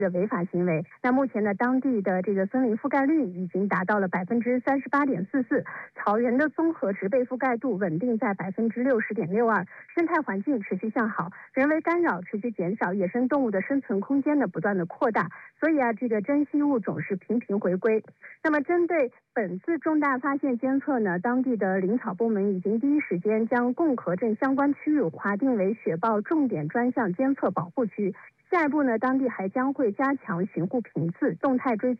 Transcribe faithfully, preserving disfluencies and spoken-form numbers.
的违法行为。那目前呢，当地的这个森林覆盖率已经达到了百分之三十八点四四，草原的综合植被覆盖度稳定在百分之六十点六二，生态环境持续向好，人为干扰持续减少，野生动物的生存空间呢不断的扩大，所以啊，这个珍稀物种是频频回归。那么针对本次重大发现监测呢，当地的林草部门已经第一时间将共和镇相关区域划定为雪豹重点专项监测保护区。下一步呢，当地还将会加强巡护频次，动态追踪